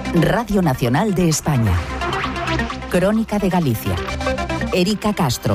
Radio Nacional de España. Crónica de Galicia. Erika Castro.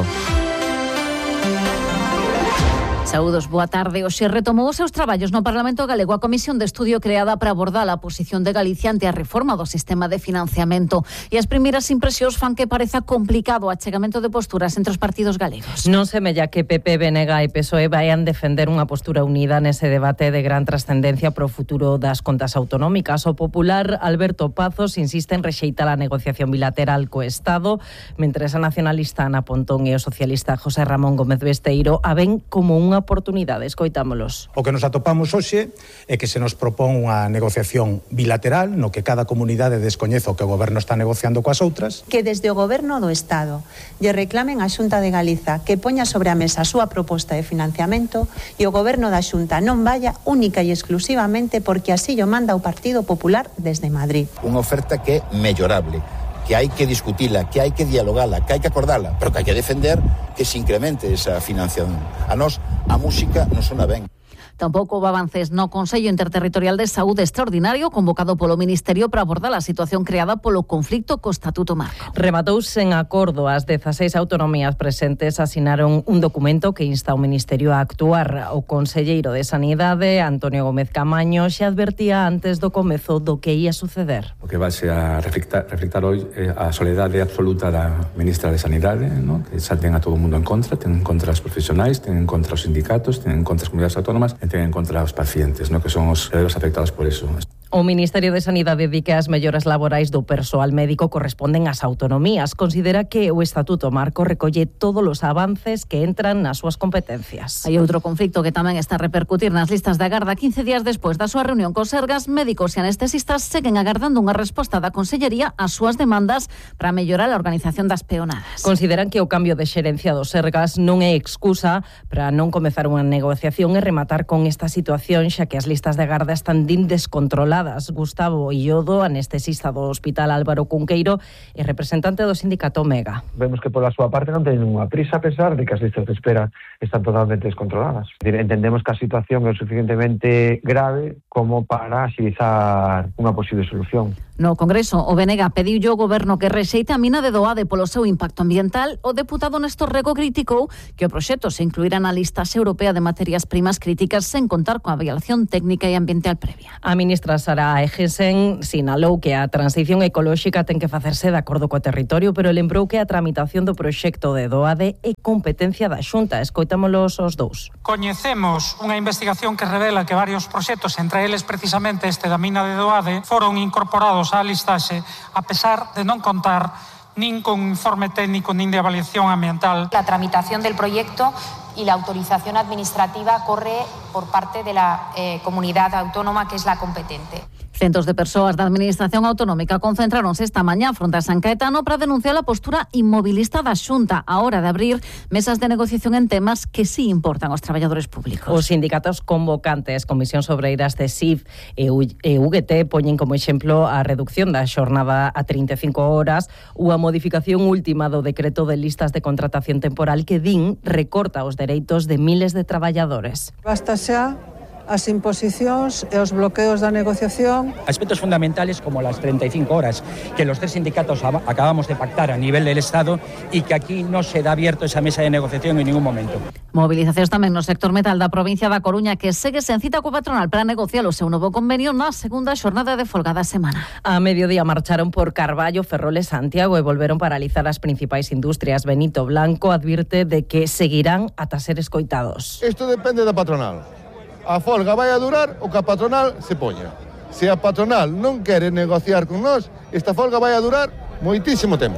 Saúdos, boa tarde. Hoxe retomou os seus traballos no Parlamento Galego a Comisión de Estudio creada para abordar a posición de Galicia ante a reforma do sistema de financiamento. E as primeiras impresións fan que pareza complicado o achegamento de posturas entre os partidos galegos. Non semella que PP, BNG e PSOE vayan defender unha postura unida nese debate de gran trascendencia para o futuro das contas autonómicas. O popular Alberto Pazos insiste en rexeitar a negociación bilateral co Estado, mentres a nacionalista Ana Pontón e o socialista José Ramón Gómez Besteiro a ven como unha oportunidade. Escoitámolos. O que nos atopamos hoxe é que se nos propón unha negociación bilateral no que cada comunidade descoñece o que o goberno está negociando coas outras. Que desde o goberno do Estado lle reclamen á Xunta de Galiza que poña sobre a mesa a súa proposta de financiamento e o goberno da Xunta non vaya única e exclusivamente porque así o manda o Partido Popular desde Madrid. Unha oferta que é mellorable, que hai que discutila, que hai que dialogala, que hai que acordala, pero que hai que defender que se incremente esa financiación. A nós, a música non sona ben. Tampouco houve avances no Consello Interterritorial de Saúde extraordinario convocado polo Ministerio para abordar a situación creada polo conflicto co Estatuto Marco. Rematouse en acordo. As 16 autonomías presentes asinaron un documento que insta ao Ministerio a actuar. O conselleiro de Sanidade, Antonio Gómez Camaño, xa advertía antes do comezo do que ia suceder. O que vaise a reflectar hoy é a soledade absoluta da ministra de Sanidade, ¿no? Que xa ten a todo o mundo en contra, ten en contra os profesionais, ten en contra os sindicatos, ten en contra as comunidades autónomas, ten en contra os pacientes, ¿no? Que son os afectados por eso. O Ministerio de Sanidade di que as melloras laborais do persoal médico corresponden ás autonomías. Considera que o Estatuto Marco recolle todos os avances que entran nas súas competencias. Hai outro conflicto que tamén está a repercutir nas listas de agarda. 15 días despois da súa reunión cos Sergas, médicos e anestesistas seguen agardando unha resposta da Consellería ás súas demandas para mellorar a organización das peonadas. Consideran que o cambio de xerencia dos Sergas non é excusa para non comezar unha negociación e rematar con esta situación, xa que as listas de agarda están descontroladas. Gustavo Illodo, anestesista do Hospital Álvaro Cunqueiro e representante do sindicato Omega. Vemos que pola súa parte non teñen unha prisa a pesar de que as listas de espera están totalmente descontroladas. Entendemos que a situación é o suficientemente grave como para axilizar unha posible solución. No Congreso, o BNG pediulle ao goberno que rexeite a mina de Doade polo seu impacto ambiental. O deputado Néstor Rego criticou que o proxecto se incluirá na lista europea de materias primas críticas sen contar coa avaliación técnica e ambiental previa. A ministra Sara Egesen sinalou que a transición ecolóxica ten que facerse de acordo co territorio, pero lembrou que a tramitación do proxecto de Doade é competencia da Xunta. Escoitámolos os dous. Coñecemos unha investigación que revela que varios proxectos, entre eles precisamente este da mina de Doade, foron incorporados á listaxe a pesar de non contar nin con informe técnico nin de avaliación ambiental. La tramitación del proyecto y la autorización administrativa corre por parte de la comunidad autónoma que es la competente. Centos de persoas da Administración Autonómica concentráronse esta mañá fronte a San Caetano para denunciar a postura inmobilista da Xunta a hora de abrir mesas de negociación en temas que sí importan aos traballadores públicos. Os sindicatos convocantes, Comisións Obreiras de SIF e UGT, poñen como exemplo a reducción da xornada a 35 horas ou a modificación última do decreto de listas de contratación temporal que din recorta os dereitos de miles de traballadores. Basta xa as imposicións e os bloqueos da negociación. Aspectos fundamentales como las 35 horas que los tres sindicatos acabamos de pactar a nivel del Estado y que aquí no se da abierto esa mesa de negociación en ningún momento. Movilizacións tamén no sector metal da provincia da Coruña que segue sen cita coa patronal para negociar o seu novo convenio na segunda xornada de folga da semana. A mediodía marcharon por Carballo, Ferrol e Santiago e volveron paralizar as principais industrias. Benito Blanco advirte de que seguirán ata ser escoitados. Isto depende da patronal. A folga vai a durar o que a patronal se poña. Se a patronal non quere negociar con nós, esta folga vai a durar moitísimo tempo.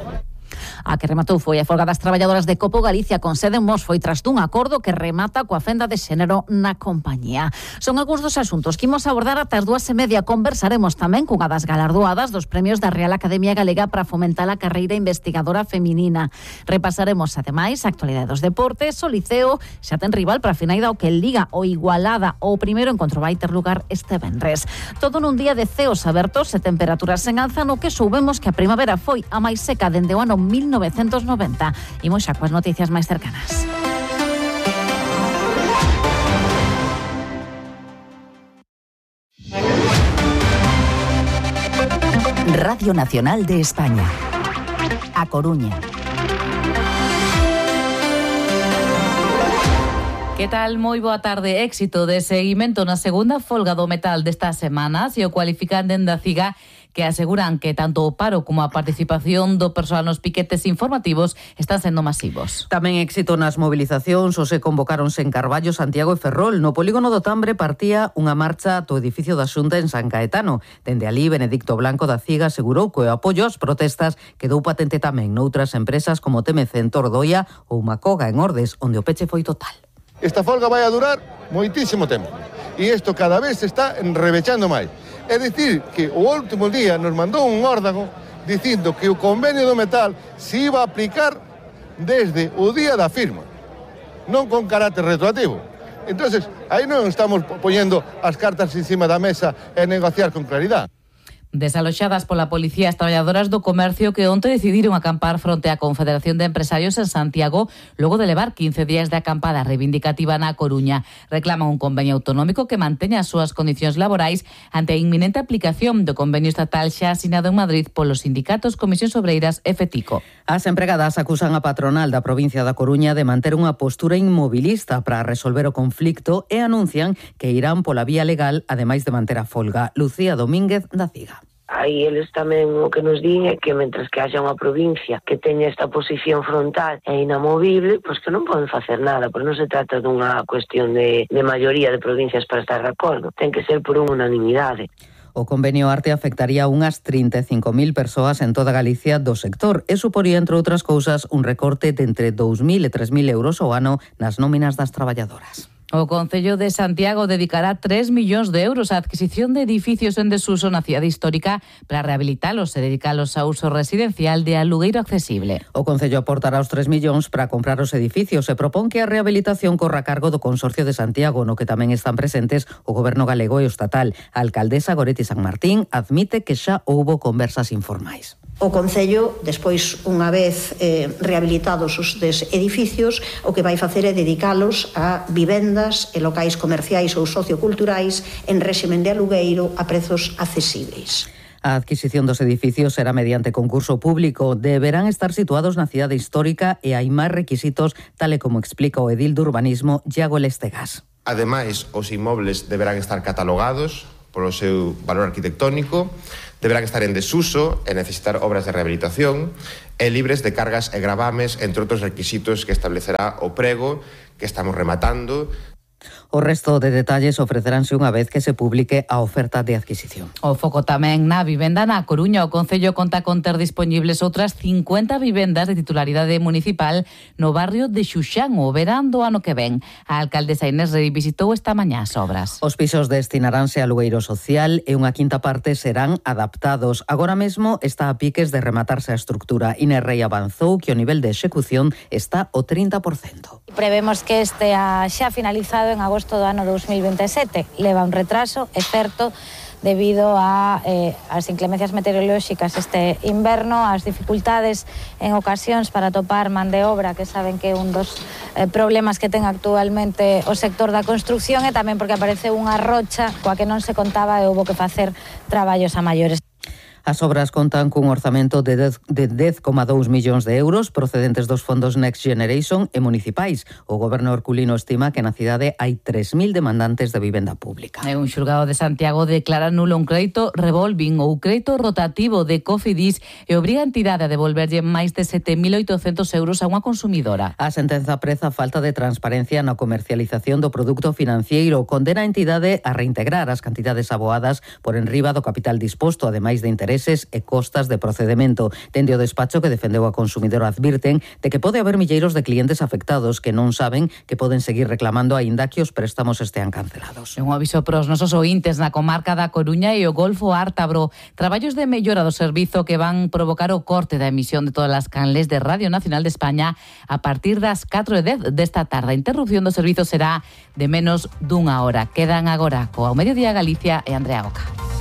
A que rematou foi a folga das traballadoras de Copo Galicia con sede en Mos foi tras dun acordo que remata coa fenda de xénero na compañía. Son algúns dos asuntos que imos abordar ata as 2:30. Conversaremos tamén cunha das galardoadas dos premios da Real Academia Galega para fomentar a carreira investigadora feminina. Repasaremos ademais a actualidade dos deportes. O Liceo xa ten rival para a finaida o que Liga o Igualada. O primeiro encontro vai ter lugar este venres. Todo nun día de ceos abertos e temperaturas en alza no que soubemos que a primavera foi a máis seca dende o ano 1990. Imos xa coas noticias máis cercanas. Radio Nacional de España. A Coruña. Que tal? Moi boa tarde. Éxito de seguimento na segunda folga do metal desta semana, se o cualifican dende a CIGA, que aseguran que tanto o paro como a participación do persoal nos piquetes informativos están sendo masivos. Tamén éxito nas movilizacións, se convocáronse en Carballo, Santiago e Ferrol. No polígono do Tambre partía unha marcha do edificio da Xunta en San Caetano. Dende alí, Benedicto Blanco da CIGA asegurou que o apoio ás protestas quedou patente tamén noutras empresas como TMC en Tordoia ou Macoga en Ordes, onde o peche foi total. Esta folga vai a durar moitísimo tempo e isto cada vez se está enrevechando máis. É dicir que o último día nos mandou un órdago dicindo que o convenio do metal se iba a aplicar desde o día da firma, non con carácter retroactivo. Entonces, aí non estamos poñendo as cartas encima da mesa e negociar con claridade. Desaloxadas pola policía as traballadoras do comercio que onte decidiron acampar fronte á Confederación de Empresarios en Santiago logo de levar 15 días de acampada reivindicativa na Coruña. Reclaman un convenio autonómico que manteña as súas condicións laborais ante a inminente aplicación do convenio estatal xa asinado en Madrid polos sindicatos Comisións Obreiras e FETICO. As empregadas acusan a patronal da provincia da Coruña de manter unha postura inmobilista para resolver o conflicto e anuncian que irán pola vía legal ademais de manter a folga. Lucía Domínguez da CIGA. Aí eles tamén o que nos din é que mentres que haxa unha provincia que teña esta posición frontal e inamovible, pois que non poden facer nada, porque non se trata dunha cuestión de maioría de provincias para estar de acordo, ten que ser por unha unanimidade. O convenio ARTE afectaría unhas 35.000 persoas en toda Galicia do sector e suporía, entre outras cousas, un recorte de entre 2.000 e 3.000 euros ao ano nas nóminas das traballadoras. O Concello de Santiago dedicará 3 millóns de euros á adquisición de edificios en desuso na cidade histórica para rehabilitalos e dedicalos a uso residencial de alugueiro accesible. O Concello aportará os 3 millóns para comprar os edificios e propón que a rehabilitación corra a cargo do Consorcio de Santiago, no que tamén están presentes o Goberno galego e o estatal. A alcaldesa Goretti San Martín admite que xa houbo conversas informais. O Concello, despois, unha vez rehabilitados os edificios, o que vai facer é dedicalos a vivendas e locais comerciais ou socioculturais en réximen de alugueiro a prezos accesibles. A adquisición dos edificios será mediante concurso público. Deberán estar situados na cidade histórica e hai máis requisitos, tal e como explica o edil de urbanismo, Iago Lestegas. Ademais, os inmobles deberán estar catalogados polo seu valor arquitectónico, deberán estar en desuso e necesitar obras de rehabilitación e libres de cargas e gravames, entre outros requisitos que establecerá o prego que estamos rematando. O resto de detalles ofreceránse unha vez que se publique a oferta de adquisición. O foco tamén na vivenda na Coruña. O Concello conta con ter dispoñibles outras 50 vivendas de titularidade municipal no barrio de Xuxán o verán do ano que ven. A alcaldesa Inés Rei visitou esta mañá as obras. Os pisos destinaránse a alugueiro social e unha quinta parte serán adaptados. Agora mesmo está a piques de rematarse a estructura. Inés Rei avanzou que o nivel de execución está o 30%. Prevemos que estea xa finalizado en agosto do ano 2027. Leva un retraso, é certo, debido ás inclemencias meteorolóxicas este inverno, ás dificultades en ocasións para topar man de obra, que saben que é un dos problemas que ten actualmente o sector da construcción, e tamén porque apareceu unha rocha coa que non se contaba e houbo que facer traballos a maiores. As obras contan cun orzamento de 10,2 millóns de euros procedentes dos fondos Next Generation e municipais. O goberno herculino estima que na cidade hai 3.000 demandantes de vivenda pública. Un xulgado de Santiago declara nulo un crédito revolving ou crédito rotativo de Cofidis e obriga a entidade a devolverlle máis de 7.800 euros a unha consumidora. A sentenza preza a falta de transparencia na comercialización do produto financiero. Condena a entidade a reintegrar as cantidades aboadas por enriba do capital disposto, ademais de intereses e costas de procedemento. Dende o despacho que defendeu a consumidora advirten de que pode haber milleiros de clientes afectados que non saben que poden seguir reclamando aínda que os préstamos estean cancelados. Un aviso para os nosos ointes na comarca da Coruña e o Golfo Ártabro. Traballos de mellora do servizo que van provocar o corte da emisión de todas as canles de Radio Nacional de España a partir das 4:10 desta tarde. A interrupción do servizo será de menos dunha hora. Quedan agora coa Mediodía Galicia e Andrea Oca.